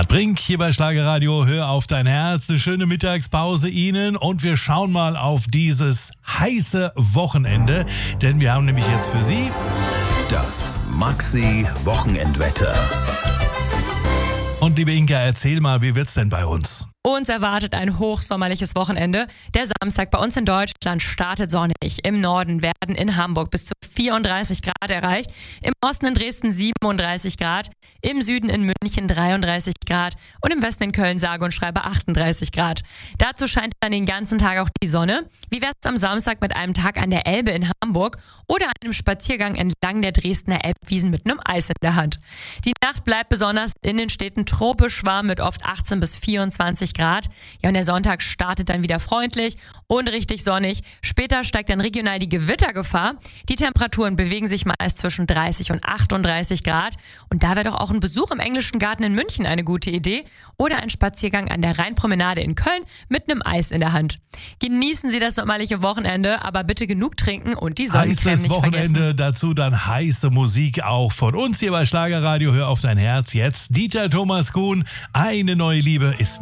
Gerd Brink hier bei Schlagerradio. Hör auf dein Herz. Eine schöne Mittagspause Ihnen. Und wir schauen mal auf dieses heiße Wochenende. Denn wir haben nämlich jetzt für Sie das Maxi-Wochenendwetter. Und liebe Inka, erzähl mal, wie wird's denn bei uns? Uns erwartet ein hochsommerliches Wochenende. Der Samstag bei uns in Deutschland startet sonnig. Im Norden werden in Hamburg bis zu 34 Grad erreicht. Im Osten in Dresden 37 Grad. Im Süden in München 33 Grad. Und im Westen in Köln sage und schreibe 38 Grad. Dazu scheint dann den ganzen Tag auch die Sonne. Wie wär's am Samstag mit einem Tag an der Elbe in Hamburg oder einem Spaziergang entlang der Dresdner Elbwiesen mit einem Eis in der Hand? Die Nacht bleibt besonders in den Städten tropisch warm mit oft 18 bis 24 Grad. Ja, und der Sonntag startet dann wieder freundlich und richtig sonnig. Später steigt dann regional die Gewittergefahr. Die Temperaturen bewegen sich meist zwischen 30 und 38 Grad. Und da wäre doch auch ein Besuch im Englischen Garten in München eine gute Idee. Oder ein Spaziergang an der Rheinpromenade in Köln mit einem Eis in der Hand. Genießen Sie das sommerliche Wochenende, aber bitte genug trinken und die Sonnencreme nicht Wochenende, vergessen. dazu dann heiße Musik auch von uns hier bei Schlagerradio. Hör auf dein Herz. Jetzt Dieter Thomas Kuhn. Eine neue Liebe ist